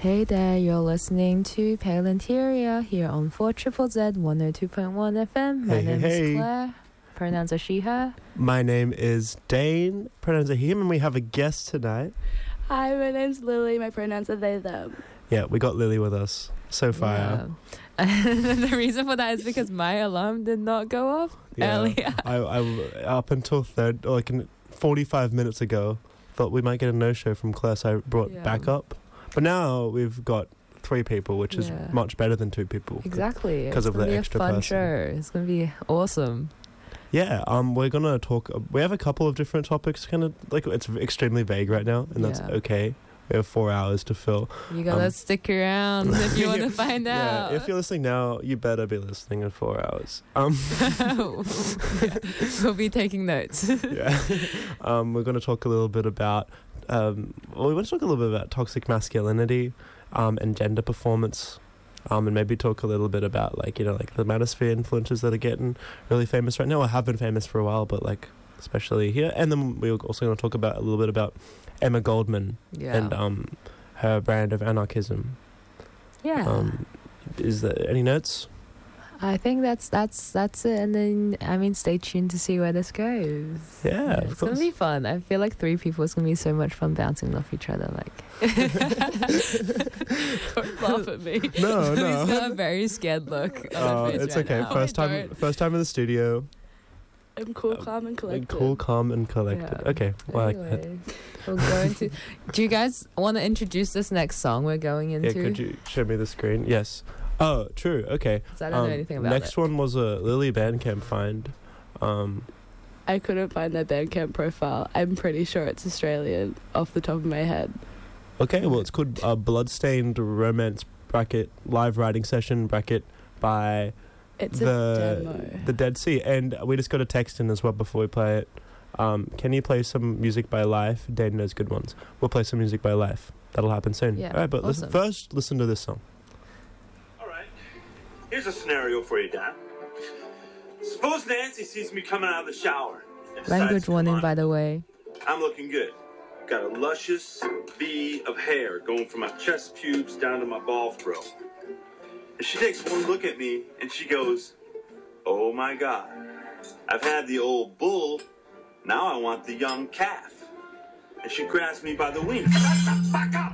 Hey there, you're listening to Pale Interior here on 4ZZZ 102.1 FM. My name is Claire, pronouns are she, her. My name is Dane, pronouns are him, and we have a guest tonight. Hi, my name's Lily, my pronouns are they, them. Yeah, we got Lily with us. So far. Yeah. And the reason for that is because my alarm did not go off earlier. I up until 45 minutes ago, thought we might get a no-show from Claire, so I brought backup. But now we've got 3 people, which is much better than 2 people. Exactly. Because of the extra person. It's going to be a fun show. It's going to be awesome. Yeah, we're going to talk... We have a couple of different topics, kind of... Like, it's extremely vague right now, and that's okay. We have 4 hours to fill. You gotta stick around if you want to find out. Yeah, if you're listening now, you better be listening in 4 hours. We'll be taking notes. We're going to talk a little bit about... we want to talk a little bit about toxic masculinity and gender performance. And maybe talk a little bit about, like the manosphere influencers that are getting really famous right now, or have been famous for a while, but, especially here. And then we're also going to talk about a little bit about Emma Goldman and her brand of anarchism. Yeah. Is there any notes? I think that's it. And then, stay tuned to see where this goes. Yeah, it's going to be fun. I feel like 3 people is going to be so much fun bouncing off each other. Don't laugh at me. No. He's got a very scared look on his face it's okay. Now. First time in the studio. I'm cool, calm, and collected. Cool, calm, and collected. Yeah. Okay, well, anyway, I like that. We'll go into... Do you guys want to introduce this next song we're going into? Yeah, could you show me the screen? Yes. Oh, true. Okay. So I don't know anything about next one was a Lily Bandcamp find. I couldn't find their Bandcamp profile. I'm pretty sure it's Australian off the top of my head. Okay, well, it's called Bloodstained Romance live writing session by... It's a demo. The Dead Sea. And we just got a text in as well before we play it. Can you play some music by Life? Dane knows good ones. We'll play some music by Life. That'll happen soon. Yeah, all right, but awesome. listen to this song. All right. Here's a scenario for you, Dan. Suppose Nancy sees me coming out of the shower. Language warning, by the way. I'm looking good. Got a luscious V of hair going from my chest pubes down to my ball throw. And she takes one look at me and she goes, "Oh my God, I've had the old bull, now I want the young calf." And she grabs me by the wings. "Shut the fuck up!